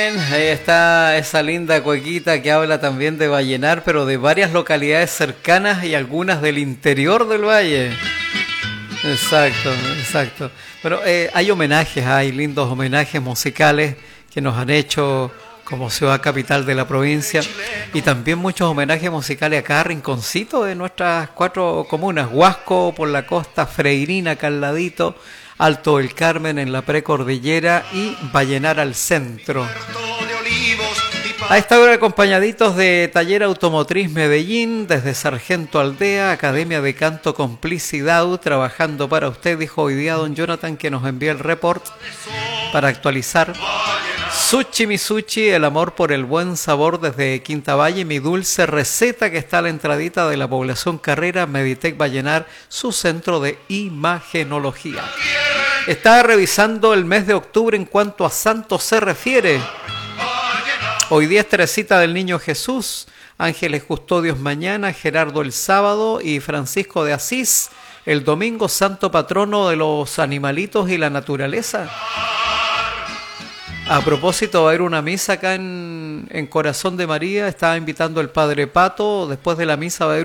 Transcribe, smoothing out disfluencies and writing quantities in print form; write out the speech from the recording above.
Ahí está esa linda cuequita que habla también de Vallenar, pero de varias localidades cercanas y algunas del interior del valle. Exacto, exacto. Bueno, hay homenajes, hay lindos homenajes musicales que nos han hecho como ciudad capital de la provincia y también muchos homenajes musicales acá a Rinconcito de nuestras 4 comunas, Huasco por la costa, Freirina acá al ladito, Alto del Carmen en la precordillera y Vallenar al centro. A esta hora acompañaditos de Taller Automotriz Medellín, desde Sargento Aldea, Academia de Canto Complicidad, trabajando para usted, dijo hoy día don Jonathan que nos envía el report para actualizar. Sushi Misuchi, el amor por el buen sabor desde Quinta Valle, mi dulce receta que está a la entradita de la población Carrera, Meditec Vallenar, su centro de imagenología. Está revisando el mes de octubre en cuanto a santos se refiere. Hoy día es Teresita del Niño Jesús, Ángeles Custodios mañana, Gerardo el sábado y Francisco de Asís, el domingo santo patrono de los animalitos y la naturaleza. A propósito, va a haber una misa acá en Corazón de María, estaba invitando el Padre Pato, después de la misa va a haber